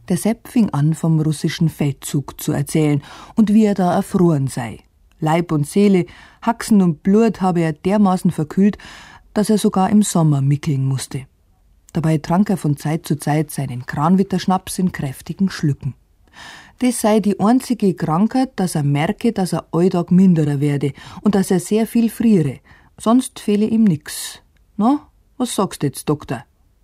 Der Sepp fing an, vom russischen Feldzug zu erzählen und wie er da erfroren sei. Leib und Seele, Haxen und Blut habe er dermaßen verkühlt, dass er sogar im Sommer mickeln musste. Dabei trank er von Zeit zu Zeit seinen Kranwitterschnaps in kräftigen Schlücken. Das sei die einzige Krankheit, dass er merke, dass er alltag minderer werde und dass er sehr viel friere. Sonst fehle ihm nix. Na, was sagst du jetzt, Doktor?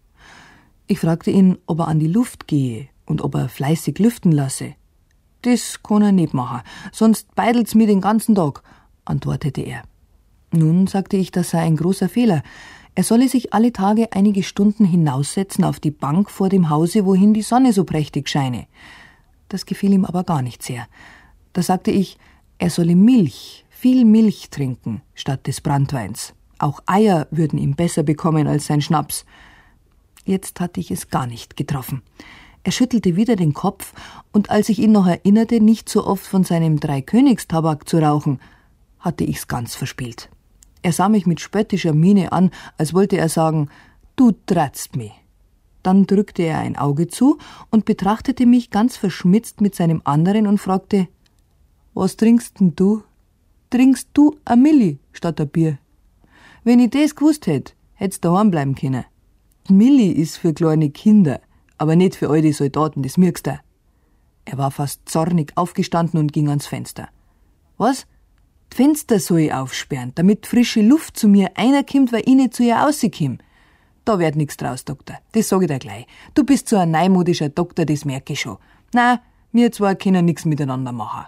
Ich fragte ihn, ob er an die Luft gehe und ob er fleißig lüften lasse. Das kann er nicht machen, sonst beidelt's mir den ganzen Tag, antwortete er. Nun, sagte ich, das sei ein großer Fehler. Er solle sich alle Tage einige Stunden hinaussetzen auf die Bank vor dem Hause, wohin die Sonne so prächtig scheine. Das gefiel ihm aber gar nicht sehr. Da sagte ich, er solle Milch, viel Milch trinken, statt des Branntweins. Auch Eier würden ihm besser bekommen als sein Schnaps. Jetzt hatte ich es gar nicht getroffen. Er schüttelte wieder den Kopf, und als ich ihn noch erinnerte, nicht so oft von seinem Dreikönigstabak zu rauchen, hatte ich's ganz verspielt. Er sah mich mit spöttischer Miene an, als wollte er sagen, »Du tratzt mich.« Dann drückte er ein Auge zu und betrachtete mich ganz verschmitzt mit seinem anderen und fragte, »Was trinkst denn du? Trinkst du a Milli statt a Bier? Wenn ich das gewusst hätt, hätt's daheim bleiben können. Milli ist für kleine Kinder, aber nicht für alte Soldaten, das merkst du.« Er war fast zornig aufgestanden und ging ans Fenster. »Was? Die Fenster soll ich aufsperren, damit frische Luft zu mir einer kommt, weil ich nicht zu ihr rauskomm. Da wird nix draus, Doktor, das sag ich dir gleich. Du bist so ein neumodischer Doktor, das merk ich schon. Na, wir zwei können nix miteinander machen.«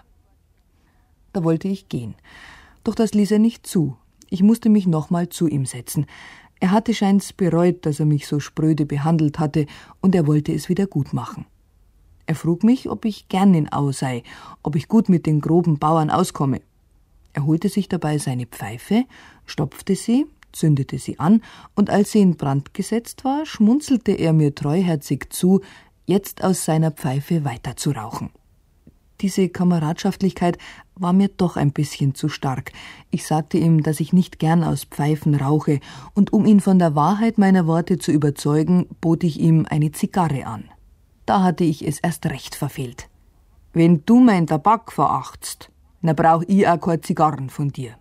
Da wollte ich gehen. Doch das ließ er nicht zu. Ich musste mich nochmal zu ihm setzen. Er hatte scheint's bereut, dass er mich so spröde behandelt hatte, und er wollte es wieder gut machen. Er frug mich, ob ich gern in Au sei, ob ich gut mit den groben Bauern auskomme. Er holte sich dabei seine Pfeife, stopfte sie, zündete sie an, und als sie in Brand gesetzt war, schmunzelte er mir treuherzig zu, jetzt aus seiner Pfeife weiter zu rauchen. Diese Kameradschaftlichkeit war mir doch ein bisschen zu stark. Ich sagte ihm, dass ich nicht gern aus Pfeifen rauche, und um ihn von der Wahrheit meiner Worte zu überzeugen, bot ich ihm eine Zigarre an. Da hatte ich es erst recht verfehlt. »Wenn du mein Tabak verachtst, dann brauch ich auch keine Zigarren von dir«,